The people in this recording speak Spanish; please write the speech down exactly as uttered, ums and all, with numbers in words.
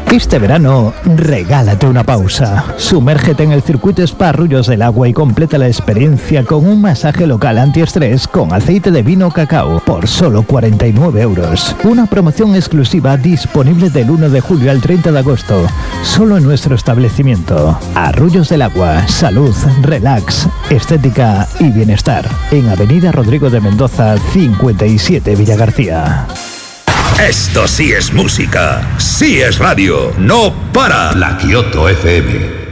Este verano, regálate una pausa. Sumérgete en el circuito Spa Arroyos del Agua y completa la experiencia con un masaje local antiestrés con aceite de vino cacao por solo cuarenta y nueve euros. Una promoción exclusiva disponible del uno de julio al treinta de agosto, solo en nuestro establecimiento. Arroyos del Agua, salud, relax, estética y bienestar. En Avenida Rodrigo de Mendoza, cincuenta y siete, Villagarcía. Esto sí es música, sí es radio, no para. La Kioto F M.